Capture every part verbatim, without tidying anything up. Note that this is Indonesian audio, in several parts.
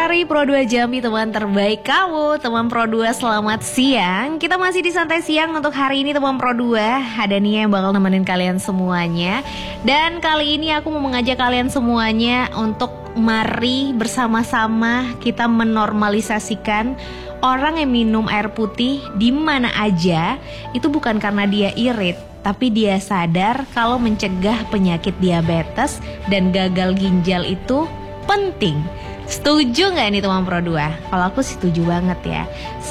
hari Pro dua Jambi, teman terbaik kamu. Teman Pro dua, selamat siang. Kita masih di Santai Siang untuk hari ini, teman Pro dua. Ada Nia yang bakal nemenin kalian semuanya. Dan kali ini aku mau mengajak kalian semuanya untuk mari bersama-sama kita menormalisasikan orang yang minum air putih di mana aja. Itu bukan karena dia irit, tapi dia sadar kalau mencegah penyakit diabetes dan gagal ginjal itu penting. Setuju gak nih teman Pro dua? Kalau aku setuju banget ya.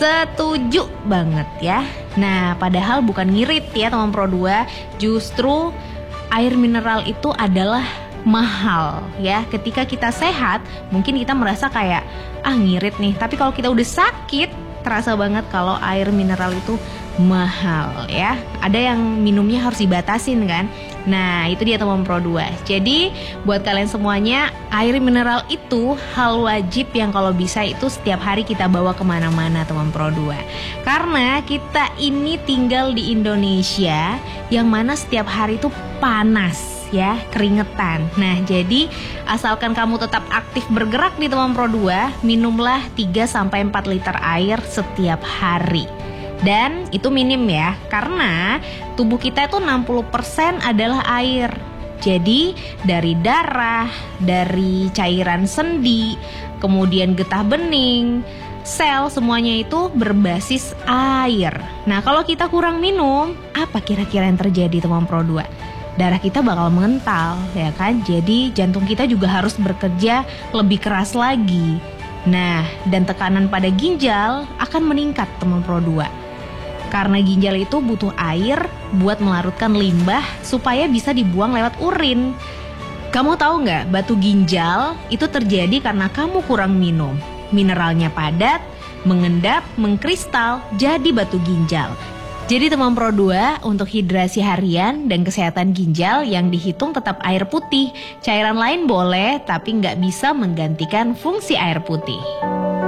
Setuju banget ya. Nah, padahal bukan ngirit ya teman Pro dua. Justru air mineral itu adalah mahal ya. Ketika kita sehat, mungkin kita merasa kayak ah ngirit nih. Tapi kalau kita udah sakit, terasa banget kalau air mineral itu mahal ya. Ada yang minumnya harus dibatasin kan. Nah itu dia teman Pro dua. Jadi buat kalian semuanya, air mineral itu hal wajib yang kalau bisa itu setiap hari kita bawa kemana-mana teman Pro dua. Karena kita ini tinggal di Indonesia yang mana setiap hari itu panas ya, keringetan. Nah jadi asalkan kamu tetap aktif bergerak di teman Pro dua, minumlah tiga sampai empat liter air setiap hari. Dan itu minim ya, karena tubuh kita itu enam puluh persen adalah air. Jadi dari darah, dari cairan sendi, kemudian getah bening, sel, semuanya itu berbasis air. Nah kalau kita kurang minum, apa kira-kira yang terjadi teman Pro dua? Darah kita bakal mengental ya kan. Jadi jantung kita juga harus bekerja lebih keras lagi. Nah dan tekanan pada ginjal akan meningkat teman Pro dua. Karena ginjal itu butuh air buat melarutkan limbah supaya bisa dibuang lewat urin. Kamu tahu nggak, batu ginjal itu terjadi karena kamu kurang minum. Mineralnya padat, mengendap, mengkristal, jadi batu ginjal. Jadi teman Pro dua, untuk hidrasi harian dan kesehatan ginjal yang dihitung tetap air putih. Cairan lain boleh, tapi nggak bisa menggantikan fungsi air putih.